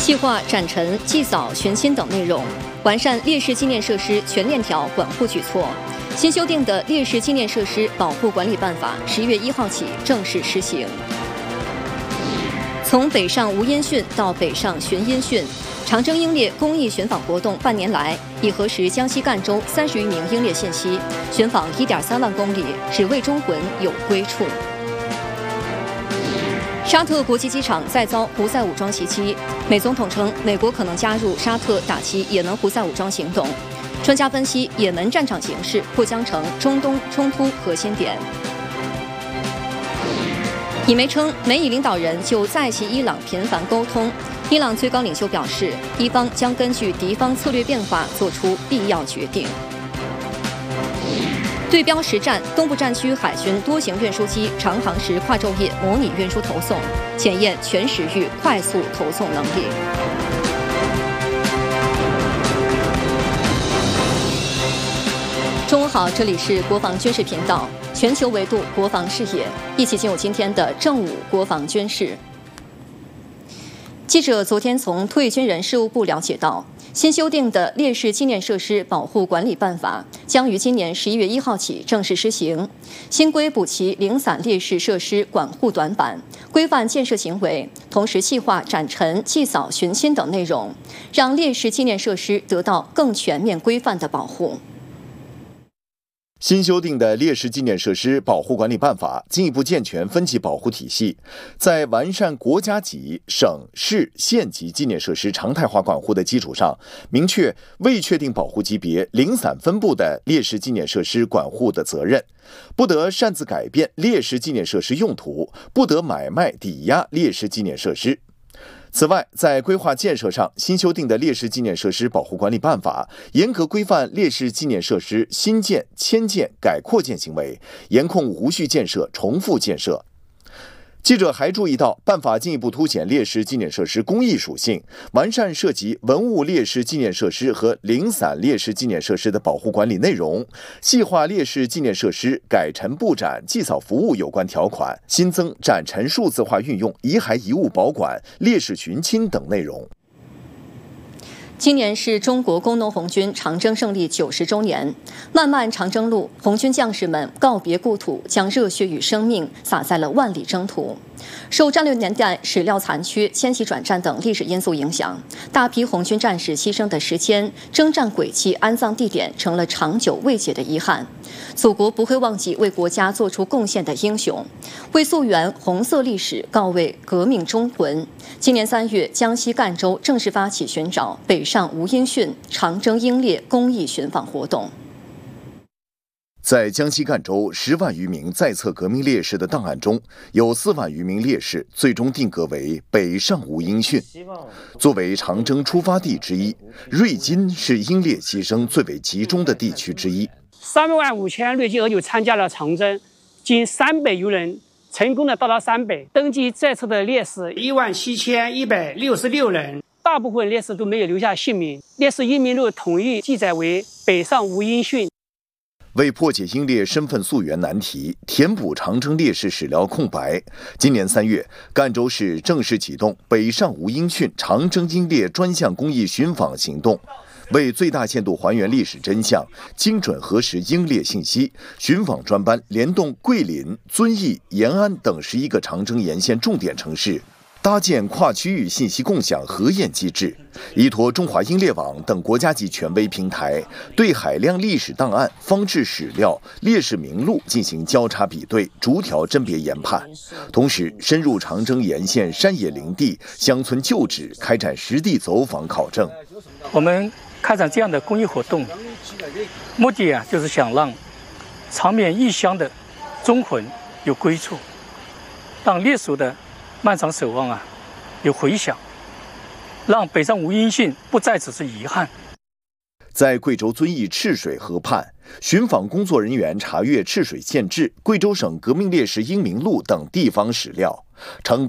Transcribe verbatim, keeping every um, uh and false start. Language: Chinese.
细化展陈、祭扫、寻亲等内容，完善烈士纪念设施全链条管护举措。新修订的《烈士纪念设施保护管理办法》十月一号起正式施行。从北上无音讯到北上寻音讯，长征英烈公益寻访活动半年来，已核实江西赣州三十余名英烈信息，寻访一点三万公里，只为忠魂有归处。沙特国际机场再遭胡塞武装袭击，美总统称美国可能加入沙特打击也门胡塞武装行动。专家分析，也门战场形势或将成中东冲突核心点。以媒称，美以领导人就在其伊朗频繁沟通。伊朗最高领袖表示，伊方将根据敌方策略变化做出必要决定。对标实战，东部战区海军多型运输机长航时跨昼夜模拟运输投送，检验全时域快速投送能力。中午好，这里是国防军事频道，全球维度国防视野，一起进入今天的正午国防军事。记者昨天从退役军人事务部了解到，新修订的《烈士纪念设施保护管理办法》将于今年十一月一号起正式施行。新规补齐零散烈士设施管护短板，规范建设行为，同时细化展陈、祭扫、寻亲等内容，让烈士纪念设施得到更全面规范的保护。 新修订的《烈士纪念设施保护管理办法》进一步健全分级保护体系，在完善国家级、省市县级纪念设施常态化管护的基础上，明确未确定保护级别、零散分布的烈士纪念设施管护的责任，不得擅自改变烈士纪念设施用途，不得买卖、抵押烈士纪念设施。此外，在规划建设上，新修订的《烈士纪念设施保护管理办法》严格规范烈士纪念设施新建、迁建、改扩建行为，严控无序建设、重复建设。记者还注意到，办法进一步凸显烈士纪念设施公益属性，完善涉及文物烈士纪念设施和零散烈士纪念设施的保护管理内容，细化烈士纪念设施改陈布展、祭扫服务有关条款，新增展陈数字化运用、遗骸遗物保管、烈士寻亲等内容。 今年是中国工农红军长征胜利九十周年，漫漫长征路，红军将士们告别故土，将热血与生命洒在了万里征途。受战略年代、史料残缺、迁徙转战等历史因素影响，大批红军战士牺牲的时间、征战轨迹、安葬地点成了长久未解的遗憾。祖国不会忘记为国家做出贡献的英雄，为溯源红色历史，告慰革命忠魂。今年三月，江西赣州正式发起寻找北上无音讯长征英烈公益寻访活动。 在江西赣州十万余名在册革命烈士的档案中，有四万余名烈士最终定格为北上无音讯。作为长征出发地之一，瑞金是英烈牺牲最为集中的地区之一。 三万五千瑞金儿就参加了长征，近三百余人成功的到达陕北，登记在册的烈士一万七千一百六十六人，大部分烈士都没有留下姓名。烈士英名录统一记载为北上无音讯。 为破解英烈身份溯源难题，填补长征烈士史料空白，今年三月，赣州市正式启动北上无音讯长征英烈专项公益寻访行动。为最大限度还原历史真相，精准核实英烈信息，寻访专班联动桂林、遵义、延安等十一个长征沿线重点城市，搭建跨区域信息共享核验机制，依托中华英烈网等国家级权威平台，对海量历史档案、方志史料、烈士名录进行交叉比对，逐条甄别研判。同时，深入长征沿线山野林地、乡村旧址，开展实地走访考证。 我们开展这样的公益活动，目的啊，就是想让长缅异乡的忠魂有归处，让烈士的漫长守望啊有回响，让北上无音讯不再只是遗憾。 在贵州遵义赤水河畔，寻访工作人员查阅赤水县志、贵州省革命烈士英名录等地方史料，成